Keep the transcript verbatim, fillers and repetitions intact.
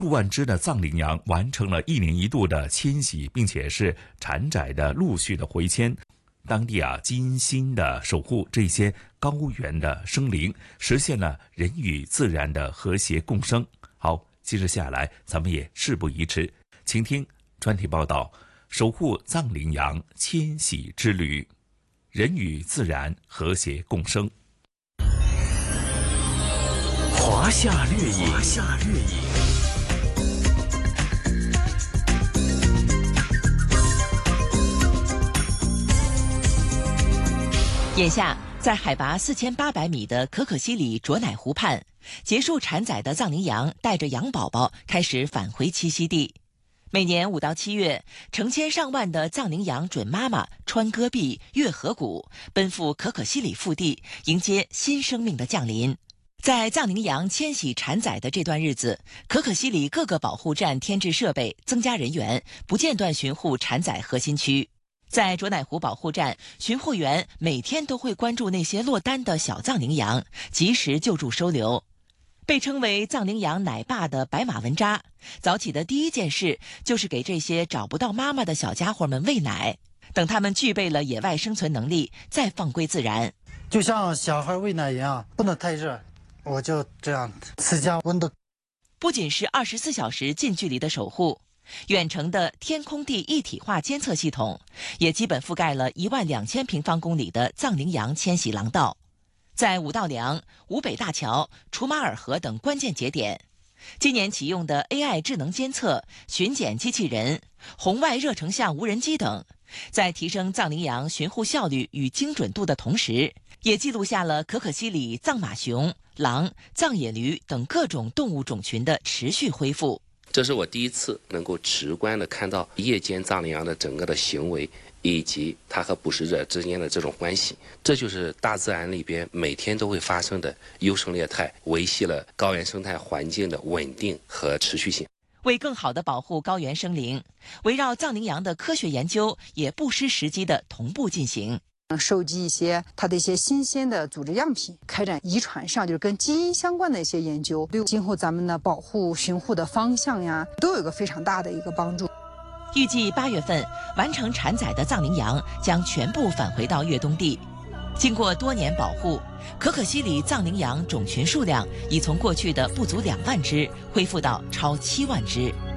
数万只的藏羚羊完成了一年一度的迁徙，并且是产崽的陆续的回迁。当地啊，精心的守护这些高原的生灵，实现了人与自然的和谐共生。好，接着下来，咱们也事不宜迟，请听专题报道：守护藏羚羊迁徙之旅，人与自然和谐共生。 华夏掠影，华夏掠影。 眼下，在海拔四千八百米的可可西里卓乃湖畔，结束产崽的藏羚羊带着羊宝宝开始返回栖息地。每年五到七月，成千上万的藏羚羊准妈妈穿戈壁、越河谷，奔赴可可西里腹地，迎接新生命的降临。在藏羚羊迁徙产崽的这段日子，可可西里各个保护站添置设备，增加人员，不间断巡护产崽核心区。在卓乃湖保护站，巡护员每天都会关注那些落单的小藏羚羊，及时救助收留。被称为藏羚羊奶爸的白马文扎，早起的第一件事就是给这些找不到妈妈的小家伙们喂奶，等他们具备了野外生存能力，再放归自然。 就像小孩喂奶一样，不能太热，我就这样持家温度。 不仅是二十四小时近距离的守护，远程的天空地一体化监测系统也基本覆盖了一万两千平方公里的藏羚羊迁徙廊道。在五道梁、五北大桥、楚马尔河等关键节点，今年启用的 A I 智能监测、巡检机器人、红外热成像无人机等，在提升藏羚羊巡护效率与精准度的同时，也记录下了可可西里藏马熊、狼、藏野驴等各种动物种群的持续恢复。 这是我第一次能够直观地看到夜间藏羚羊的整个的行为，以及它和捕食者之间的这种关系。这就是大自然里边每天都会发生的优胜劣汰，维系了高原生态环境的稳定和持续性。 为更好地保护高原生灵，围绕藏羚羊的科学研究也不失时机地同步进行。 收集一些它的一些新鲜的组织样品，开展遗传上就是跟基因相关的一些研究，对今后咱们的保护巡护的方向呀，都有一个非常大的一个帮助。 预计八月份完成产崽的藏羚羊将全部返回到越冬地。经过多年保护，可可西里藏羚羊种群数量已从过去的不足两万只恢复到超七万只。